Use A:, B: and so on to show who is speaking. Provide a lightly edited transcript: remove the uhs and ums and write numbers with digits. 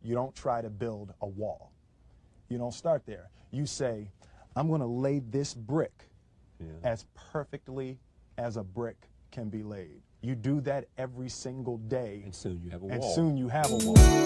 A: You don't try to build a wall. You don't start there. You say, I'm going to lay this brick as perfectly as a brick can be laid. You do that every single day.
B: And soon you have a wall.
A: And soon you have a wall.